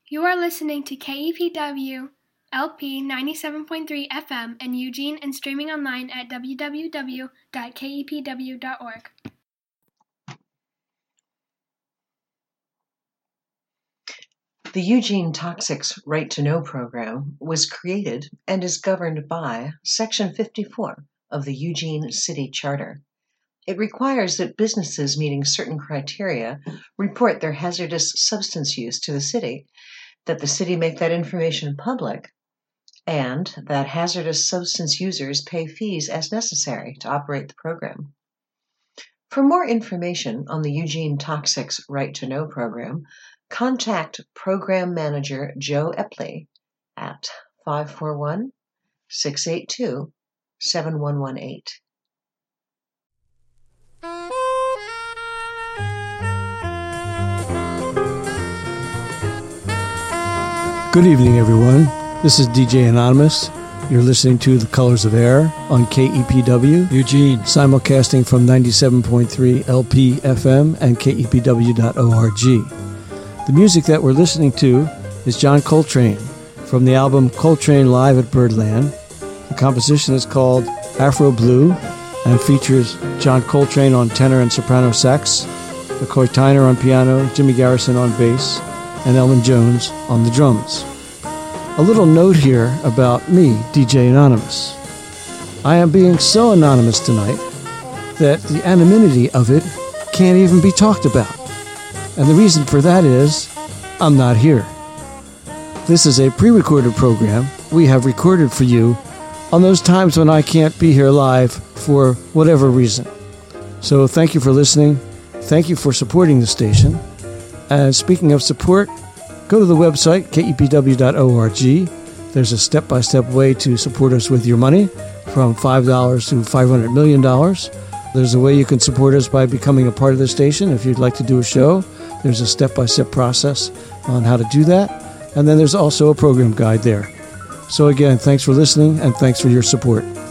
You are listening to KEPW LP 97.3 FM in Eugene and streaming online at www.kepw.org. The Eugene Toxics Right to Know program was created and is governed by Section 54 of the Eugene City Charter. It requires that businesses meeting certain criteria report their hazardous substance use to the city, that the city make that information public, and that hazardous substance users pay fees as necessary to operate the program. For more information on the Eugene Toxics Right to Know program, contact Program Manager Joe Epley at 541-682-7118. Good evening, everyone. This is DJ Anonymous. You're listening to The Colors of Air on KEPW Eugene, simulcasting from 97.3 LP FM and KEPW.org. The music that we're listening to is John Coltrane from the album Coltrane Live at Birdland. The composition is called Afro Blue and features John Coltrane on tenor and soprano sax, McCoy Tyner on piano, Jimmy Garrison on bass, and Elvin Jones on the drums. A little note here about me, DJ Anonymous. I am being so anonymous tonight that the anonymity of it can't even be talked about. And the reason for that is I'm not here. This is a pre-recorded program we have recorded for you on those times when I can't be here live for whatever reason. So thank you for listening. Thank you for supporting the station. And speaking of support, go to the website, kepw.org. There's a step-by-step way to support us with your money, from $5 to $500 million. There's a way you can support us by becoming a part of the station. If you'd like to do a show, there's a step-by-step process on how to do that. And then there's also a program guide there. So again, thanks for listening and thanks for your support.